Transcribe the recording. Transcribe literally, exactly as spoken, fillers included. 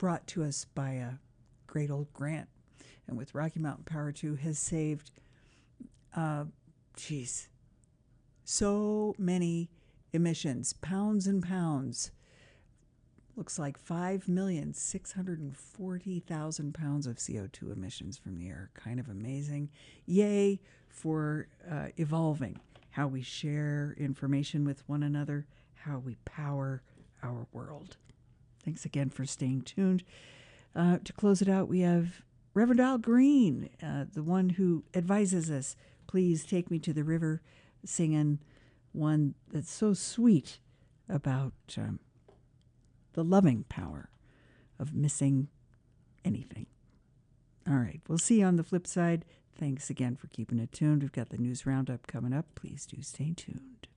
brought to us by a great old grant. And with Rocky Mountain Power two has saved, uh, geez, so many emissions, pounds and pounds. Looks like five million six hundred forty thousand pounds of C O two emissions from the air. Kind of amazing. Yay for uh, evolving how we share information with one another, how we power our world. Thanks again for staying tuned. Uh, to close it out, we have Reverend Al Green, uh, the one who advises us, please take me to the river, singing one that's so sweet about um, the loving power of missing anything. All right, we'll see you on the flip side. Thanks again for keeping it tuned. We've got the news roundup coming up. Please do stay tuned.